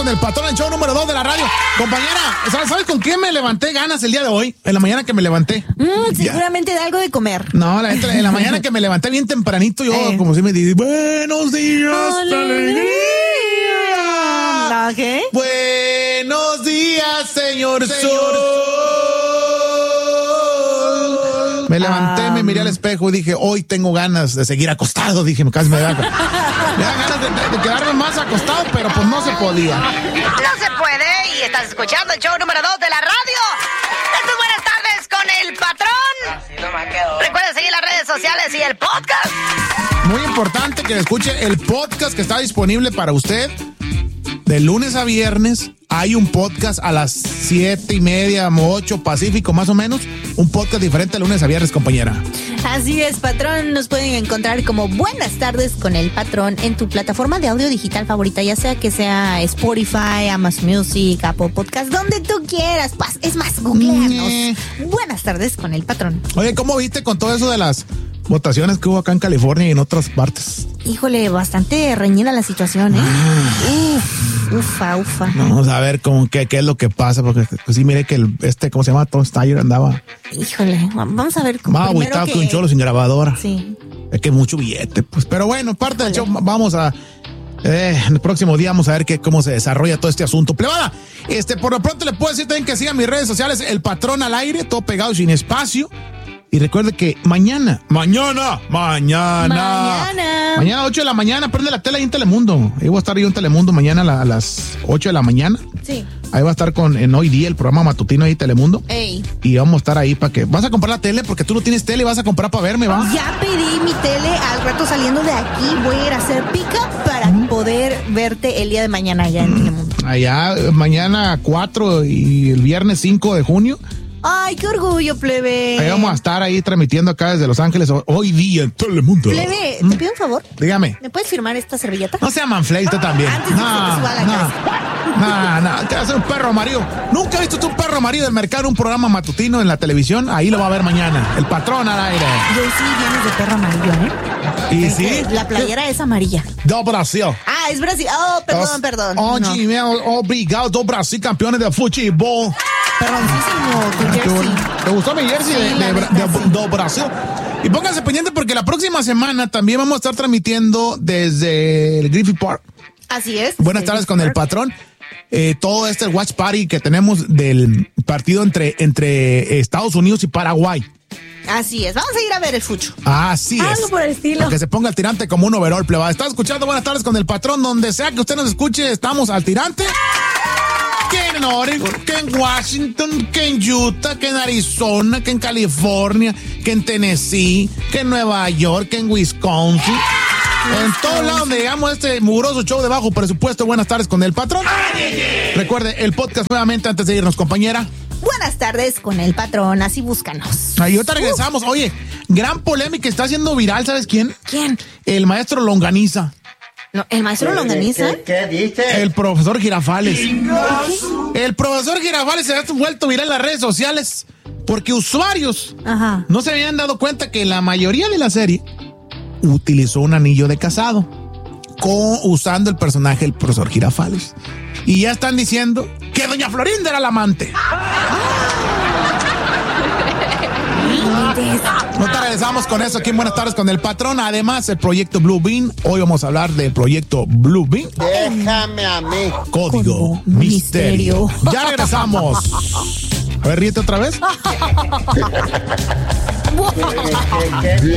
con el patrón, el show número 2 de la radio. Compañera, ¿sabes con qué me levanté ganas el día de hoy? En la mañana que me levanté. Seguramente de algo de comer. No, en la mañana que me levanté bien tempranito, yo como si me dije, buenos días, alegría. ¿Qué? Buenos días, señor Sol. Me levanté, me miré al espejo y dije, hoy tengo ganas de seguir acostado. Dije, casi me da ganas de quedarme más acostado, pero pues no se podía. No se puede, y estás escuchando el show número 2 de la radio. Estas buenas tardes con el patrón. Recuerda seguir las redes sociales y el podcast. Muy importante que escuche el podcast que está disponible para usted. De lunes a viernes hay un podcast a las 7:30, 8 Pacífico más o menos. Un podcast diferente de lunes a viernes, compañera. Así es, patrón. Nos pueden encontrar como Buenas Tardes con el Patrón en tu plataforma de audio digital favorita, ya sea que sea Spotify, Amazon Music, Apple Podcast, donde tú quieras. Es más, googleanos. Buenas Tardes con el Patrón. Oye, ¿cómo viste con todo eso de las votaciones que hubo acá en California y en otras partes? Híjole, bastante reñida la situación, ¿eh? Ufa. Vamos a ver qué es lo que pasa, porque pues, sí, mire que ¿cómo se llama? Tom Steyer andaba. Híjole, vamos a ver. Más agüitado que un cholo sin grabadora. Sí. Es que mucho billete, pues. Pero bueno, parte del show, vamos a... en el próximo día vamos a ver cómo se desarrolla todo este asunto. Plebada, por lo pronto le puedo decir también que sigan mis redes sociales, El Patrón al Aire, todo pegado sin espacio. Y recuerde que mañana, 8 de la mañana, prende la tele ahí en Telemundo. Ahí voy a estar yo en Telemundo mañana a las 8 de la mañana. Sí. Ahí va a estar en Hoy Día, el programa matutino ahí en Telemundo. Ey. Y vamos a estar ahí para que... ¿Vas a comprar la tele? Porque tú no tienes tele, vas a comprar para verme, ¿va? Ya pedí mi tele, al rato saliendo de aquí voy a ir a hacer pick-up para poder verte el día de mañana allá en Telemundo. Allá, mañana 4 y el viernes 5 de junio. Ay, qué orgullo, plebe. Ahí vamos a estar ahí transmitiendo acá desde Los Ángeles Hoy Día en Telemundo. Plebe, te pido un favor. Dígame. ¿Me puedes firmar esta servilleta? No sea manflay, usted también. Antes de que se suba a la No. Te va a hacer un perro amarillo. ¿Nunca has visto tú un perro amarillo del mercado, un programa matutino en la televisión? Ahí lo va a ver mañana. El Patrón al Aire. Yo sí vienes de perro amarillo, ¿eh? ¿Y sí? La playera es amarilla. Do Brasil. Ah, es Brasil. Oh, perdón. Obrigado, do Brasil, campeones de fútbol. Perroncísimo, tu jersey. ¿Te gustó mi jersey do Brasil? Y pónganse pendiente porque la próxima semana también vamos a estar transmitiendo desde el Griffith Park. Así es. Buenas tardes con el Patrón. Todo watch party que tenemos del partido entre Estados Unidos y Paraguay. Así es. Vamos a ir a ver el fucho. Así es. Algo por el estilo. Para que se ponga al tirante como un overall, plebada. Está escuchando Buenas Tardes con el Patrón. Donde sea que usted nos escuche, estamos al tirante. Que en Oregon, que en Washington, que en Utah, que en Arizona, que en California, que en Tennessee, que en Nueva York, que en Wisconsin. En todos lados donde llegamos este mugroso show de bajo presupuesto. Buenas tardes con el Patrón. Recuerde el podcast nuevamente antes de irnos, compañera. Buenas tardes con el Patrón, así búscanos. Ahí ahorita regresamos. Oye, gran polémica, está haciendo viral, ¿sabes quién? ¿Quién? El maestro Longaniza. No, ¿el maestro Longaniza? ¿Qué dice? El profesor Girafales. El profesor Girafales se ha vuelto viral en las redes sociales porque usuarios no se habían dado cuenta que la mayoría de la serie utilizó un anillo de casado usando el personaje del profesor Girafales. Y ya están diciendo que doña Florinda era la amante. No te regresamos con eso aquí en Buenas Tardes con el Patrón. Además, el proyecto Blue Bean. Hoy vamos a hablar del proyecto Blue Bean. Déjame a mí. Código Misterio. Ya regresamos. A ver, ríete otra vez.